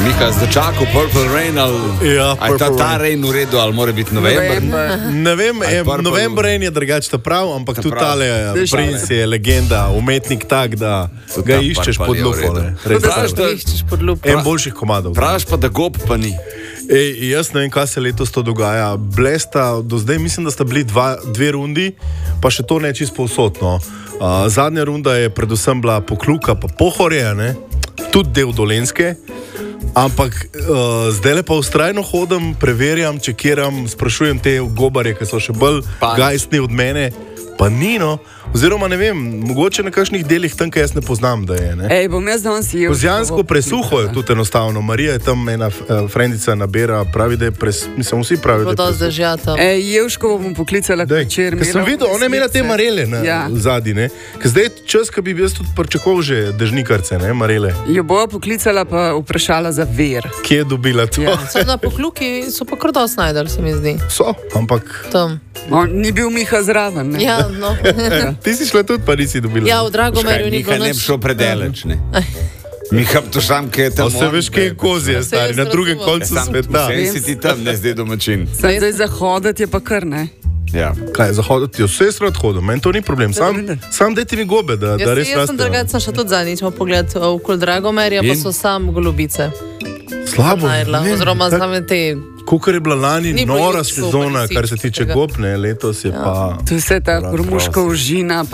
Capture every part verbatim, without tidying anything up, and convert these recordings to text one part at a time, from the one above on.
Mika, zdočakal Purple Rain ali ja, je ta, ta Rain v redu ali mora biti november? Ne vem, je, november Rain je drugače prav, ampak ta tudi tale princ je legenda, umetnik tak, da ga iščeš pod lupo. Iščeš pod lupo. En boljših komadov. Praviš pa, da gob pa ni. Ej, jaz ne vem, kaj se letos to dogaja. Blesta, do zdaj mislim, da sta bili dva, dve rundi, pa še to ne čisto povsodno. Uh, zadnja runda je predvsem bila Pokluka, pa Pohorje, ne? Tudi del Dolenjske. Ampak uh, zdaj le pa vztrajno hodim, preverjam, čekiram, sprašujem te gobarje, ki so še bolj gajstni od mene. Pa ni, no. Oziroma, ne vem, mogoče na kakšnih delih tam, kaj jaz ne poznam, da je. Ne? Ej, bom jaz danes jel. Kozjansko presuho je tudi enostavno. Marija je tam ena uh, frendica nabera, pravi, da je pres... Mislim, vsi pravi, da je presuho. Ej, Jevško bom poklicala večer. Ker sem videl, ona je imela te marele na ja. Zadnji, ne. Ker zdaj je čas, ko bi jaz tudi pričakoval že dežnikarce, ne, marele. Jo bo poklicala pa vprašala za ver. Kje je dobila to? Ja. So na Pokluki, so pa kar dosti najdel, se mi zdi. So, ampak... Tam. On, ni bil Miha zraven, ne? Ja, no. Ti si šla tudi, pa nisi dobila. Ja, v Dragomerju ni bilo nič. Miha ne bi šlo predeleč, ne? Miha, to sam, kaj je tam. Se veš, kaj je kozje, stari, na drugem koncu sveta. Vse si ti tam, ne zdaj domačin. Zdaj zahodati je pa kar, ne? Ja. Kaj, zahodati, vse je srad hodil, meni to ni problem. Sam, sam dajte mi gobe, da, da res raste. Jaz sem drugače, sem še tudi zadnjič pogled okoli Dragomerja, pa so sam golubice. Slabo. Oziroma, zname te... Kukor je bila lani nora sezona, kar se tiče gobne, letos je ja. Pa... Tu je vse ta grmuška užina, pa...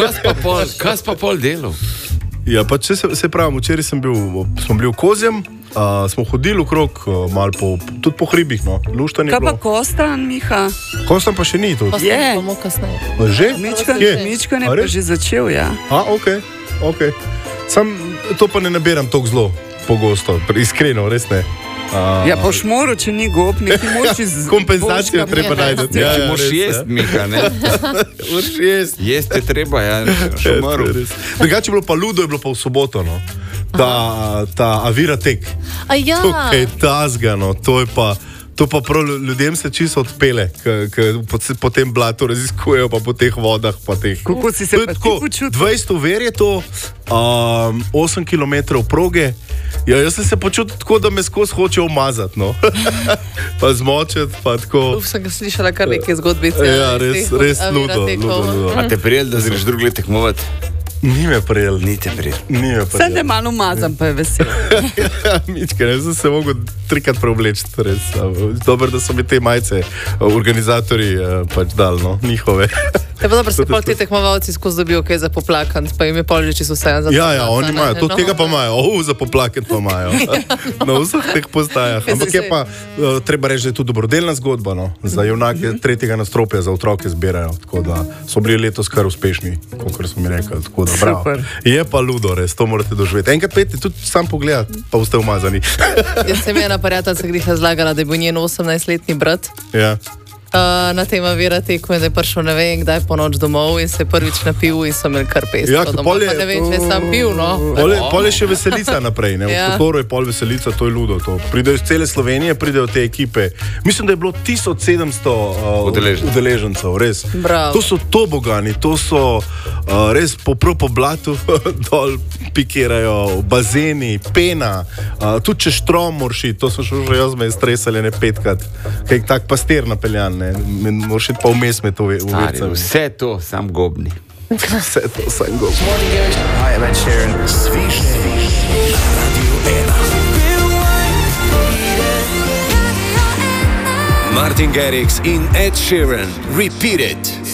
Kaj pa pol delov? Ja, pa če se, se pravim, včeraj sem bil, smo bili v Kozjem, uh, smo hodili okrog, uh, malo po, tudi po hribih, no. Luštanje kaj pa Kostan, Miha? Kostan pa še ni tudi. Kostan je. Bomo kasneje. Že? Mičkan je pa že začel, ja. A, okej, okay, okej. Okay. Sam to pa ne naberam toliko zelo pogosto, iskreno, res ne. Uh, ja, po šmoru, če ni gob, neki moš iz... Kompenzacijo treba najti. Ja, ja, moš jest, Miha, ne? Moš jest. Jest je treba, ja, šmoru. Drugače je bilo pa ludo, je bilo pa v soboto, no. Ta, ta Avira tek. A ja. Tukaj tazga, no, to je pa... To pa prav ljudem se čisto odpele, ki po, po tem blatu raziskujejo, pa po teh vodah. Pa teh. Kako si se pa ti počutil? dvajset ver je to, um, osem kilometrov proge. Ja, jaz sem se počutil tako, da me skozi hoče umazati, no. Pa zmočeti, pa tako. Uf, sem ga slišala kar neke zgodbice. Ja, res, res ludo, ludo, ludo. A te prijel, da zreš drugi let tekmovati? Ni me prijel. Ni te prijel. Ni me prijel. Sem te malo umazam, pa je vesel. Ja, Mička, ne sem se mogel trikrat preobleči, res. Dobro, da so mi te majice organizatori pač dal, no, njihove. Je pa dobro, se pol ti tekmovalci skozi dobijo kaj za poplakant, pa im je pol že čisto vse za ja, ja, oni imajo, to tega pa imajo, oh, za poplakant pa imajo. Na vseh teh postajah. Ampak je pa, treba reči, da je to dobrodelna zgodba, no. Za junake tretjega nastropja, za otroke zbirajo, tako da so bili letos kar uspešni, kot smo mi rekli, tako da bravo. Je pa ludo, res, to morate doživeti. Enkrat pejte, tudi sam pogledat, pa boste umazani. Jaz sem ena prijateljica griha zlagala, da je bil njen osemnajstletni brat. Ja. Uh, na tem Avira tekmo, da je prišel ne vem kdaj po noč domov in se je prvič napil in so imeli kar pestro ja, domov. Pa ne vem, če je sam pil, no. Pol je, pol je še veselica naprej, ne. Ja. V Kotoru je pol veselica, to je ludo. To. Pridejo iz cele Slovenije, pridejo te ekipe. Mislim, da je bilo tisoč sedemsto uh, udeležencev, res. Bravo. To so tobogani, to so uh, res poprav po blatu dol pikirajo, bazeni, pena, uh, tudi če štrom morši, to so še jaz me stresali ne petkrat, kaj tak pastir napeljan, ne. Moraš pa vmes me to uvirca. Vse to, sam gobni. Vse to, sam gobni. Hi, I'm Ed Sheeran. Sviš, sviš, Radio ena. Martin Garrix in Ed Sheeran. Repeat it.